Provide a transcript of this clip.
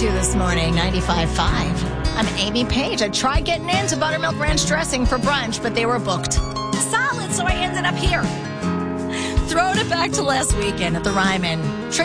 to this morning, 95.5. I'm Amy Page. I tried getting into buttermilk ranch dressing for brunch, but they were booked. Solid, so I ended up here. Throwing it back to last weekend at the Ryman.